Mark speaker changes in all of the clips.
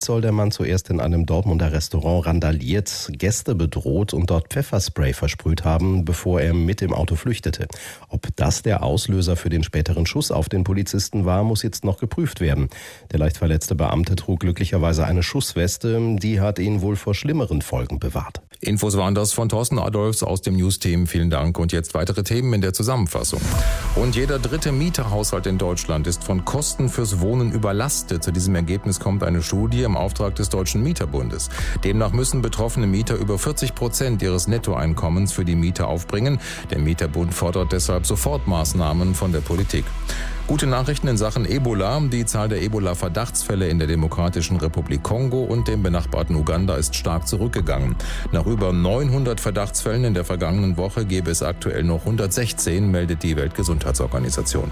Speaker 1: Soll der Mann zuerst in einem Dortmunder Restaurant randaliert, Gäste bedroht und dort Pfefferspray versprüht haben, bevor er mit dem Auto flüchtete. Ob das der Auslöser für den späteren Schuss auf den Polizisten war, muss jetzt noch geprüft werden. Der leicht verletzte Beamte trug glücklicherweise eine Schussweste, die hat ihn wohl vor schlimmeren Folgen bewahrt.
Speaker 2: Infos waren das von Thorsten Adolfs aus dem News-Team. Vielen Dank. Und jetzt weitere Themen in der Zusammenfassung. Und jeder dritte Mieterhaushalt in Deutschland ist von Kosten fürs Wohnen überlastet. Zu diesem Ergebnis kommt eine Studie im Auftrag des Deutschen Mieterbundes. Demnach müssen betroffene Mieter über 40% ihres Nettoeinkommens für die Miete aufbringen. Der Mieterbund fordert deshalb Sofortmaßnahmen von der Politik. Gute Nachrichten in Sachen Ebola. Die Zahl der Ebola-Verdachtsfälle in der Demokratischen Republik Kongo und dem benachbarten Uganda ist stark zurückgegangen. Nach über 900 Verdachtsfällen in der vergangenen Woche gäbe es aktuell noch 116, meldet die Weltgesundheitsorganisation.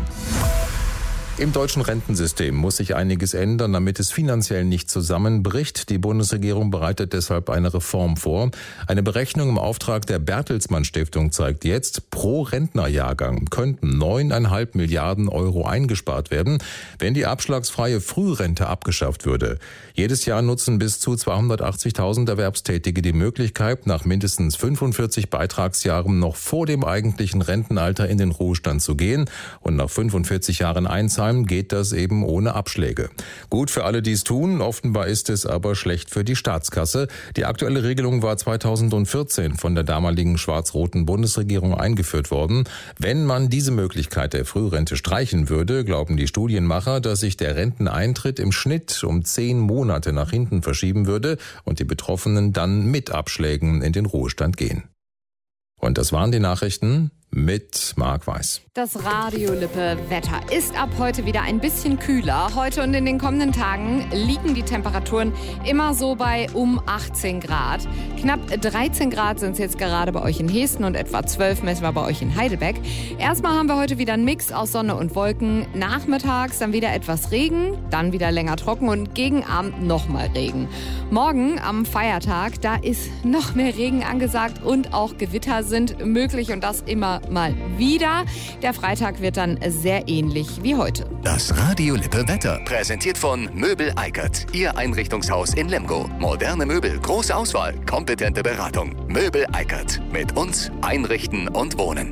Speaker 2: Im deutschen Rentensystem muss sich einiges ändern, damit es finanziell nicht zusammenbricht. Die Bundesregierung bereitet deshalb eine Reform vor. Eine Berechnung im Auftrag der Bertelsmann Stiftung zeigt jetzt, pro Rentnerjahrgang könnten 9,5 Milliarden Euro eingespart werden, wenn die abschlagsfreie Frührente abgeschafft würde. Jedes Jahr nutzen bis zu 280.000 Erwerbstätige die Möglichkeit, nach mindestens 45 Beitragsjahren noch vor dem eigentlichen Rentenalter in den Ruhestand zu gehen und nach 45 Jahren einzahlen, geht das eben ohne Abschläge. Gut für alle, die es tun, offenbar ist es aber schlecht für die Staatskasse. Die aktuelle Regelung war 2014 von der damaligen schwarz-roten Bundesregierung eingeführt worden. Wenn man diese Möglichkeit der Frührente streichen würde, glauben die Studienmacher, dass sich der Renteneintritt im Schnitt um 10 Monate nach hinten verschieben würde und die Betroffenen dann mit Abschlägen in den Ruhestand gehen. Und das waren die Nachrichten mit Marc Weiß.
Speaker 3: Das Radio-Lippe-Wetter ist ab heute wieder ein bisschen kühler. Heute und in den kommenden Tagen liegen die Temperaturen immer so bei um 18 Grad. Knapp 13 Grad sind es jetzt gerade bei euch in Hesten und etwa 12 messen wir bei euch in Heidelberg. Erstmal haben wir heute wieder einen Mix aus Sonne und Wolken. Nachmittags dann wieder etwas Regen, dann wieder länger trocken und gegen Abend nochmal Regen. Morgen am Feiertag, da ist noch mehr Regen angesagt und auch Gewitter sind möglich und das immer mal wieder. Der Freitag wird dann sehr ähnlich wie heute.
Speaker 4: Das Radio-Lippe-Wetter präsentiert von Möbel Eickert. Ihr Einrichtungshaus in Lemgo. Moderne Möbel, große Auswahl, kompetente Beratung. Möbel Eickert. Mit uns einrichten und wohnen.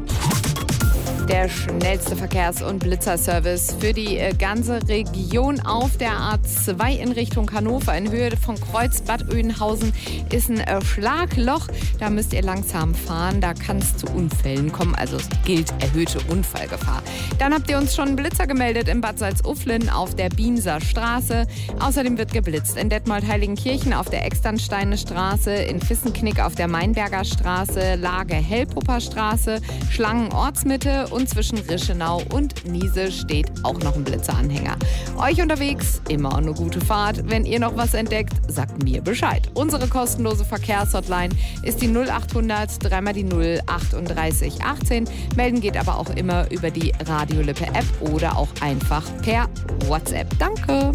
Speaker 3: Der schnellste Verkehrs- und Blitzerservice für die ganze Region auf der A2 in Richtung Hannover in Höhe von Kreuz-Bad Oeynhausen ist ein Schlagloch. Da müsst ihr langsam fahren, da kann es zu Unfällen kommen, also es gilt erhöhte Unfallgefahr. Dann habt ihr uns schon einen Blitzer gemeldet in Bad Salzuflen auf der Bienser Straße. Außerdem wird geblitzt in Detmold-Heiligenkirchen auf der Externsteine Straße, in Vissenknick auf der Mainberger Straße, Lage Hellpupper Straße, Schlangen Ortsmitte und zwischen Rischenau und Niese steht auch noch ein Blitzeranhänger. Euch unterwegs immer eine gute Fahrt. Wenn ihr noch was entdeckt, sagt mir Bescheid. Unsere kostenlose Verkehrshotline ist die 0800 3 die 0 38 18. Melden geht aber auch immer über die Radio-Lippe-App oder auch einfach per WhatsApp. Danke.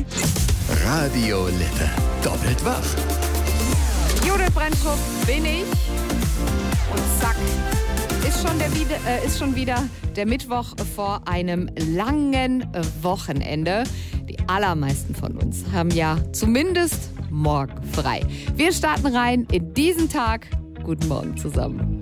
Speaker 4: Radio Lippe. Doppelt wach.
Speaker 3: Judith Brennstrup bin ich. Und zack. Ist schon wieder der Mittwoch vor einem langen Wochenende. Die allermeisten von uns haben ja zumindest morgen frei. Wir starten rein in diesen Tag. Guten Morgen zusammen.